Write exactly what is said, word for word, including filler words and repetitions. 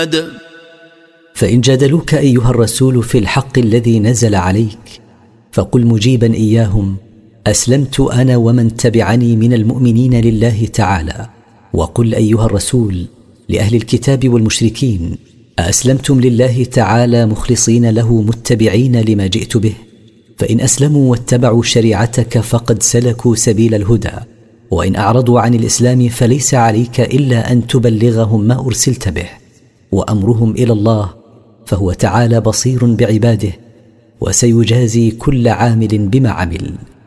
فإن جادلوك أيها الرسول في الحق الذي نزل عليك فقل مجيبا إياهم: أسلمت أنا ومن تبعني من المؤمنين لله تعالى. وقل أيها الرسول لأهل الكتاب والمشركين: أسلمتم لله تعالى مخلصين له متبعين لما جئت به؟ فإن أسلموا واتبعوا شريعتك فقد سلكوا سبيل الهدى، وإن أعرضوا عن الإسلام فليس عليك إلا أن تبلغهم ما أرسلت به، وأمرهم إلى الله، فهو تعالى بصير بعباده، وسيجازي كل عامل بما عمل.